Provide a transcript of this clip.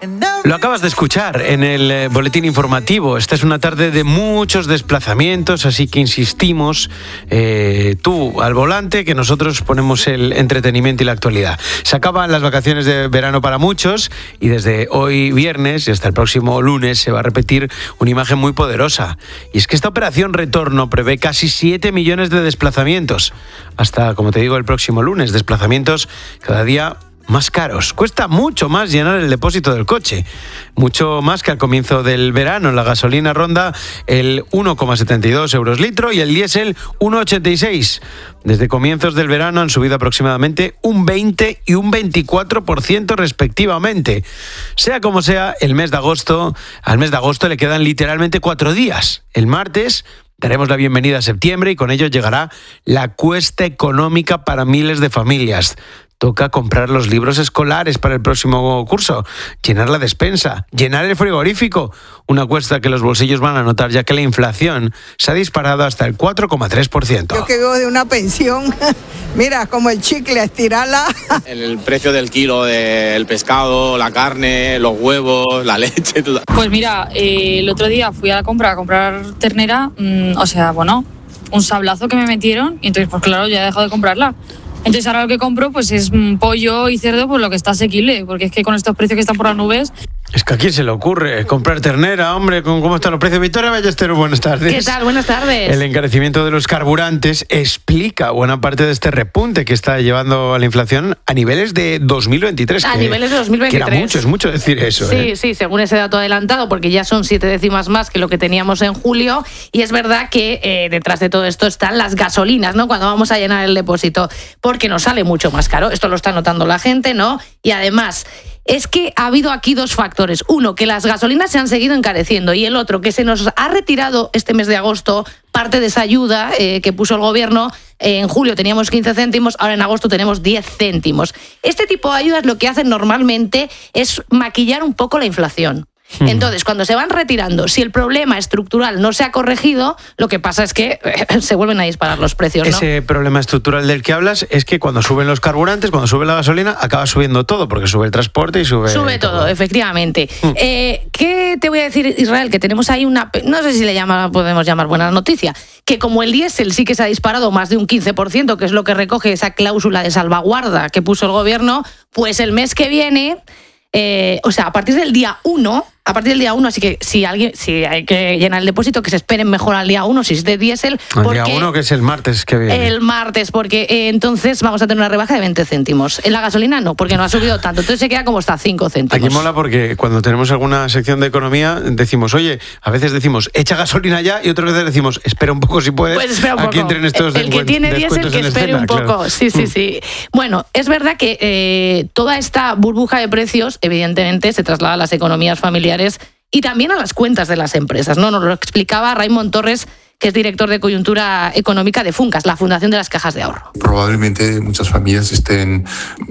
Lo acabas de escuchar en el boletín informativo. Esta es una tarde de muchos desplazamientos, así que insistimos, tú al volante, que nosotros ponemos el entretenimiento y la actualidad. Se acaban las vacaciones de verano para muchos y desde hoy viernes y hasta el próximo lunes se va a repetir una imagen muy poderosa. Y es que esta operación retorno prevé casi 7 millones de desplazamientos. Hasta, como te digo, el próximo lunes. Desplazamientos cada día más caros. Cuesta mucho más llenar el depósito del coche, mucho más que al comienzo del verano. La gasolina ronda el 1,72 euros litro y el diésel 1,86. Desde comienzos del verano han subido aproximadamente un 20 y un 24% respectivamente. Sea como sea, al mes de agosto le quedan literalmente 4 días. El martes daremos la bienvenida a septiembre y con ello llegará la cuesta económica para miles de familias. Toca comprar los libros escolares para el próximo curso, llenar la despensa, llenar el frigorífico. Una cuesta que los bolsillos van a notar ya que la inflación se ha disparado hasta el 4,3%. Yo que vivo de una pensión, mira, como el chicle, estirarla. El precio del kilo del pescado, la carne, los huevos, la leche, todo. Pues mira, el otro día fui a comprar ternera, un sablazo que me metieron y entonces pues claro, ya he dejado de comprarla. Entonces ahora lo que compro pues es pollo y cerdo por lo que está asequible, porque es que con estos precios que están por las nubes... Es que a quién se le ocurre comprar ternera, hombre, ¿cómo están los precios? Victoria Ballesteros, buenas tardes. ¿Qué tal? Buenas tardes. El encarecimiento de los carburantes explica buena parte de este repunte que está llevando a la inflación a niveles de 2023. A niveles de 2023. Que era es mucho decir eso. Sí, según ese dato adelantado, porque ya son 7 décimas más que lo que teníamos en julio, y es verdad que detrás de todo esto están las gasolinas, ¿no? Cuando vamos a llenar el depósito, porque nos sale mucho más caro. Esto lo está notando la gente, ¿no? Y además... es que ha habido aquí 2 factores. Uno, que las gasolinas se han seguido encareciendo y el otro, que se nos ha retirado este mes de agosto parte de esa ayuda que puso el gobierno. En julio teníamos 15 céntimos, ahora en agosto tenemos 10 céntimos. Este tipo de ayudas lo que hacen normalmente es maquillar un poco la inflación. Entonces, cuando se van retirando, si el problema estructural no se ha corregido, lo que pasa es que se vuelven a disparar los precios, ¿no? Ese problema estructural del que hablas es que cuando suben los carburantes, cuando sube la gasolina, acaba subiendo todo, porque sube el transporte y sube todo, efectivamente. ¿Qué te voy a decir, Israel? Que tenemos ahí no sé si podemos llamar buena noticia, que como el diésel sí que se ha disparado más de un 15%, que es lo que recoge esa cláusula de salvaguarda que puso el gobierno, pues el mes que viene... a partir del día 1, así que si hay que llenar el depósito, que se esperen mejor al día 1, si es de diésel. Al día 1, que es el martes que viene. El martes, porque entonces vamos a tener una rebaja de 20 céntimos. En la gasolina no, porque no ha subido tanto. Entonces se queda como hasta 5 céntimos. Aquí mola porque cuando tenemos alguna sección de economía decimos, oye, a veces decimos, echa gasolina ya, y otras veces decimos, espera un poco si puedes. Pues espera un poco. Aquí entren estos el que tiene diésel que espere un poco. Claro. Sí. Bueno, es verdad que toda esta burbuja de precios, evidentemente, se traslada a las economías familiares y también a las cuentas de las empresas, ¿no? Nos lo explicaba Raimon Torres, que es director de coyuntura económica de Funcas, la Fundación de las Cajas de Ahorro. Probablemente muchas familias estén